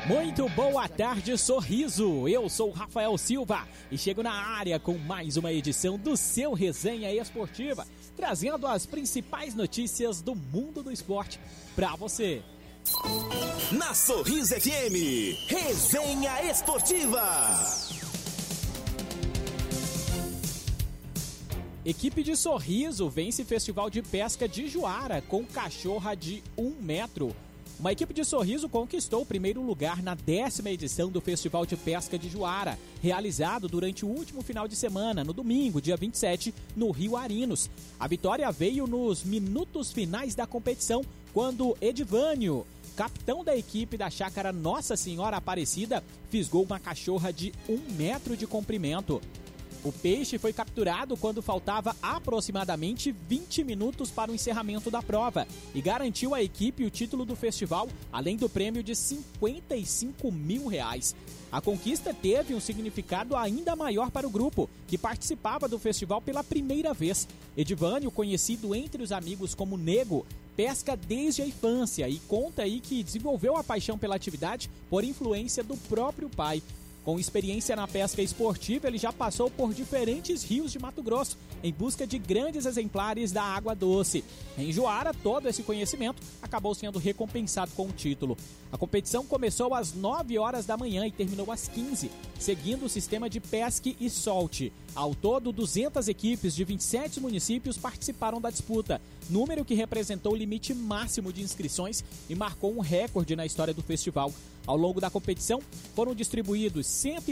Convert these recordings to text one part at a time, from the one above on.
Muito boa tarde, Sorriso. Eu sou o Rafael Silva e chego na área com mais uma edição do seu Resenha Esportiva, trazendo as principais notícias do mundo do esporte para você. Na Sorriso FM, Resenha Esportiva. Equipe de Sorriso vence Festival de Pesca de Juara com cachorra de 1 metro. Uma equipe de Sorriso conquistou o primeiro lugar na 10ª edição do Festival de Pesca de Juara, realizado durante o último final de semana, no domingo, dia 27, no Rio Arinos. A vitória veio nos minutos finais da competição, quando Edivânio, capitão da equipe da chácara Nossa Senhora Aparecida, fisgou uma cachorra de 1 metro de comprimento. O peixe foi capturado quando faltava aproximadamente 20 minutos para o encerramento da prova e garantiu à equipe o título do festival, além do prêmio de R$55 mil. A conquista teve um significado ainda maior para o grupo, que participava do festival pela primeira vez. Edivânio, conhecido entre os amigos como Nego, pesca desde a infância e conta aí que desenvolveu a paixão pela atividade por influência do próprio pai. Com experiência na pesca esportiva, ele já passou por diferentes rios de Mato Grosso em busca de grandes exemplares da água doce. Em Juara, todo esse conhecimento acabou sendo recompensado com o título. A competição começou às 9 horas da manhã e terminou às 15, seguindo o sistema de pesque e solte. Ao todo, 200 equipes de 27 municípios participaram da disputa, número que representou o limite máximo de inscrições e marcou um recorde na história do festival. Ao longo da competição, foram distribuídos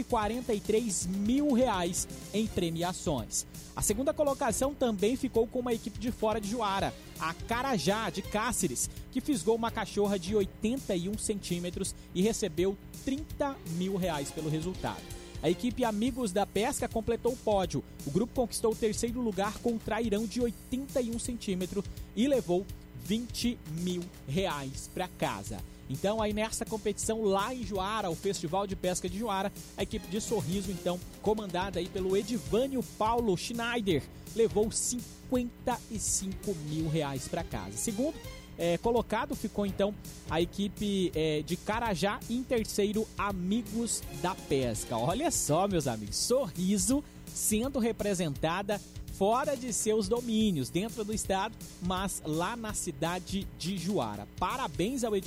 R$143 mil em premiações. A segunda colocação também ficou com uma equipe de fora de Juara, a Carajá, de Cáceres, que fisgou uma cachorra de 81 centímetros e recebeu R$30 mil pelo resultado. A equipe Amigos da Pesca completou o pódio. O grupo conquistou o terceiro lugar com um trairão de 81 centímetros e levou R$20 mil para casa. Então, aí nessa competição lá em Juara, o Festival de Pesca de Juara, a equipe de Sorriso, então, comandada aí pelo Edivânio Paulo Schneider, levou R$55 mil para casa. Segundo colocado ficou, então, a equipe de Carajá e em terceiro, Amigos da Pesca. Olha só, meus amigos, Sorriso sendo representada fora de seus domínios, dentro do estado, mas lá na cidade de Juara. Parabéns ao